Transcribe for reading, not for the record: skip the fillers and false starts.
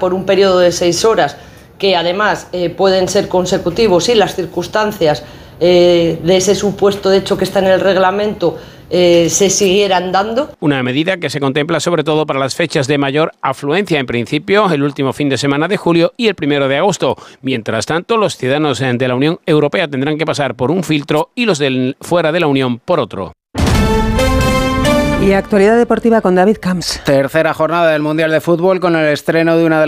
por un periodo de 6 horas, que además pueden ser consecutivos si las circunstancias de ese supuesto hecho que está en el reglamento se siguieran dando. Una medida que se contempla sobre todo para las fechas de mayor afluencia, en principio el último fin de semana de julio y el 1 de agosto. Mientras tanto, los ciudadanos de la Unión Europea tendrán que pasar por un filtro y los fuera de la Unión por otro. Y actualidad deportiva con David Camps. Tercera jornada del Mundial de Fútbol con el estreno de una de